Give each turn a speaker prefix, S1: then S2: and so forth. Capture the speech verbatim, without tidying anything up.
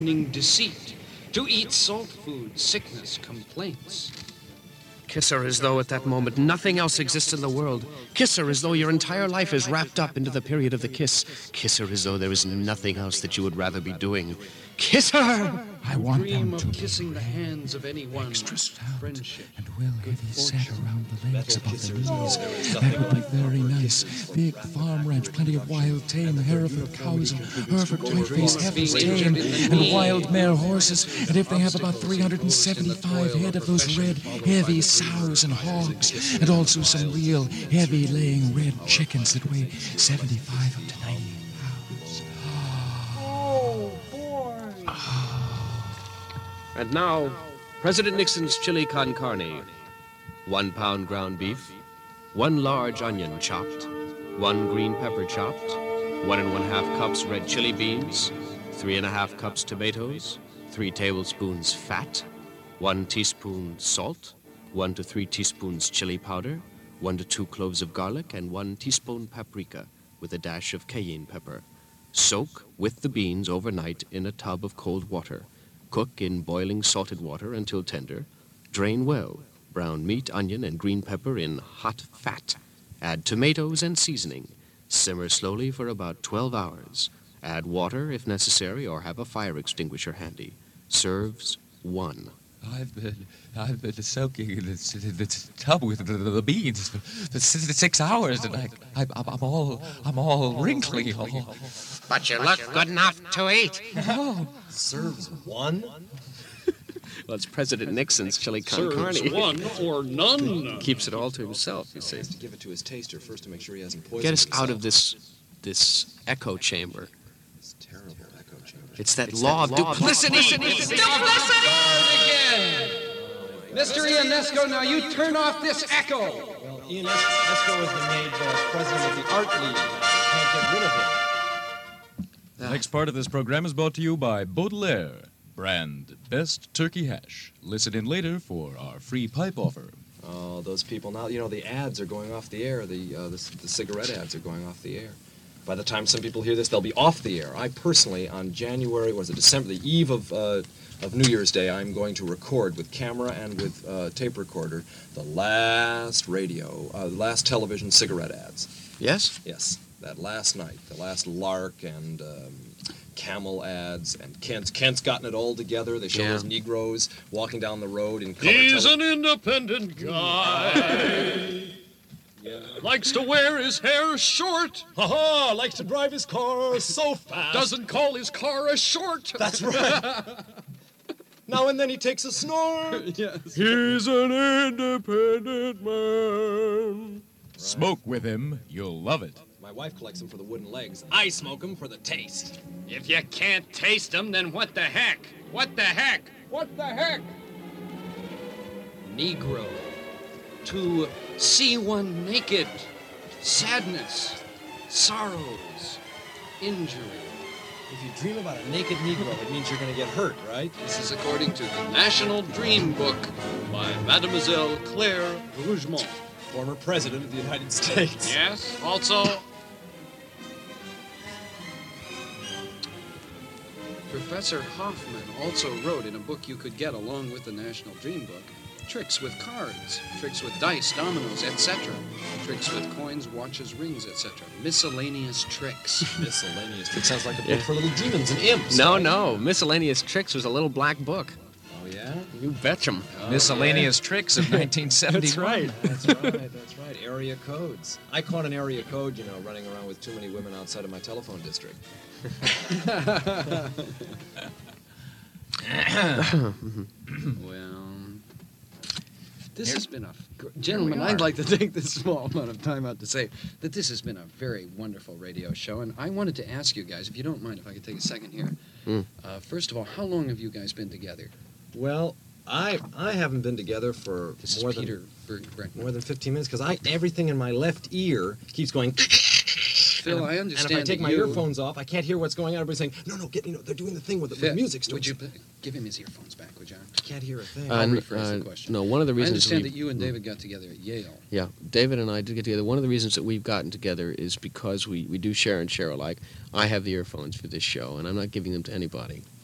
S1: deceit, to eat salt food, sickness, complaints.
S2: Kiss her as though at that moment nothing else exists in the world. Kiss her as though your entire life is wrapped up into the period of the kiss. Kiss her as though there is nothing else that you would rather be doing. Kiss her!
S3: I want
S1: Dream
S3: them
S1: of
S3: to
S1: kissing
S3: be
S1: the hands of anyone.
S3: extra stout
S1: Friendship.
S3: and well heavy set
S1: fortune.
S3: around the legs
S4: Metal
S3: above the
S4: kissers.
S3: knees. That would be very nice. Big farm ranch, plenty of wild tame Hereford cows and Hereford type-face heifers tame, and wild mare horses. And if they have about three hundred seventy-five head of those red, heavy sows and hogs, and also some real heavy laying red chickens that weigh seventy-five up to ninety pounds.
S1: Oh, boy.
S2: And now, President Nixon's chili con carne. One pound ground beef, one large onion chopped, one green pepper chopped, one and one half cups red chili beans, three and a half cups tomatoes, three tablespoons fat, one teaspoon salt, one to three teaspoons chili powder, one to two cloves of garlic, and one teaspoon paprika with a dash of cayenne pepper. Soak with the beans overnight in a tub of cold water. Cook in boiling salted water until tender. Drain well. Brown meat, onion, and green pepper in hot fat. Add tomatoes and seasoning. Simmer slowly for about twelve hours. Add water if necessary, or have a fire extinguisher handy. Serves one.
S3: I've been, I've been soaking in this, in this tub with the, the beans for, for six, six hours, and I, I, I'm, I'm all, I'm all wrinkly. All.
S2: But you look good enough to eat.
S3: Oh,
S4: Serves one?
S2: Well, it's President Nixon's chili con carne.
S1: Serves one or none.
S2: Keeps it all to himself, you
S4: He
S2: see.
S4: has to give it to his taster first to make sure he hasn't poisoned
S2: Get us
S4: himself.
S2: out of this, this echo chamber.
S4: This terrible echo chamber.
S2: It's that law of duplicity.
S1: Mister Ionesco, now you turn off this echo.
S4: Well, Ian Es- Esco has been made uh, president of the Art League. Can't get rid of him.
S5: The next part of this program is brought to you by Baudelaire, brand Best Turkey Hash. Listen in later for our free pipe offer.
S4: Oh, those people now, you know, the ads are going off the air. The, uh, the, the cigarette ads are going off the air. By the time some people hear this, they'll be off the air. I personally, on January, was it December, the eve of, uh, of New Year's Day, I'm going to record with camera and with uh, tape recorder the last radio, uh, the last television cigarette ads.
S2: Yes?
S4: Yes, that last night, the last Lark and um, Camel ads, and Kent's, Kent's gotten it all together. They show
S2: Yeah.
S4: those Negroes walking down the road in color.
S6: He's
S4: tele-
S6: an independent guy. Likes to wear his hair short.
S4: Ha-ha! Likes to drive his car so fast.
S6: Doesn't call his car a short.
S4: That's right. Now and then he takes a snort.
S5: He's an independent man. Smoke with him, you'll love it.
S4: My wife collects them for the wooden legs. I smoke them for the taste.
S6: If you can't taste them, then what the heck? What the heck? What the heck?
S1: Negro. To see one naked. Sadness. Sorrows. Injury.
S4: If you dream about a naked Negro, it means you're going to get hurt, right?
S1: This is according to the National Dream Book by Mademoiselle Claire Rougemont.
S4: Former president of the United States.
S6: Yes. Also,
S1: Professor Hoffman also wrote in a book you could get along with the National Dream Book, tricks with cards, tricks with dice, dominoes, et cetera. Tricks with coins, watches, rings, et cetera. Miscellaneous tricks.
S4: Miscellaneous. It sounds like a book for little demons and imps.
S2: No, no. Miscellaneous Tricks was a little black book.
S4: Oh, yeah?
S2: You betchem.
S3: miscellaneous tricks of nineteen seventy-one.
S4: That's right, that's right. Area codes. I caught an area code, you know, running around with too many women outside of my telephone district.
S1: Well, this has been a... Gentlemen, I'd like to take this small amount of time out to say that this has been a very wonderful radio show, and I wanted to ask you guys, if you don't mind, if I could take a second here.
S2: Mm.
S1: Uh, first of all, how long have you guys been together?
S4: Well, I I haven't been together for
S1: This is
S4: more
S1: Peter
S4: than
S1: Berg- Brentman.
S4: more than fifteen minutes because I everything in my left ear keeps going.
S1: Phil, I
S4: And
S1: understand
S4: if I take
S1: that
S4: my
S1: you...
S4: earphones off, I can't hear what's going on. Everybody's saying, "No, no, get you know they're doing the thing with the
S1: Phil,
S4: with music."
S1: would you
S4: Stuff.
S1: p- give him his earphones back, would you?
S4: I can't hear a thing.
S1: I'll
S2: Uh,
S1: rephrase the
S2: uh,
S1: question.
S2: No, one of the
S1: I
S2: reasons
S1: understand
S2: we-
S1: that you and David got together at Yale.
S2: Yeah, David and I did get together. One of the reasons that we've gotten together is because we, we do share and share alike. I have the earphones for this show, and I'm not giving them to anybody.